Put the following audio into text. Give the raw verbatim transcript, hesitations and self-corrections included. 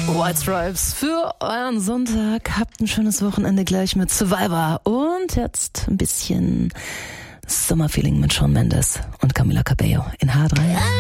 White Stripes für euren Sonntag. Habt ein schönes Wochenende gleich mit Survivor. Und jetzt ein bisschen Sommerfeeling mit Shawn Mendes und Camila Cabello in H drei.